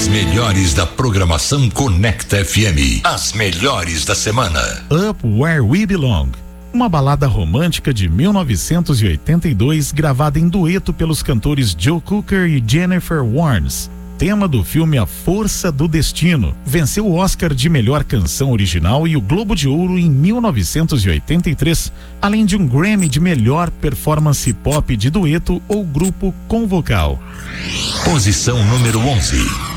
melhores da programação Conecta FM. As melhores da semana. Up Where We Belong. Uma balada romântica de 1982 gravada em dueto pelos cantores Joe Cocker e Jennifer Warnes. Tema do filme A Força do Destino. Venceu o Oscar de melhor canção original e o Globo de Ouro em 1983, além de um Grammy de melhor performance pop de dueto ou grupo com vocal. Posição número 11.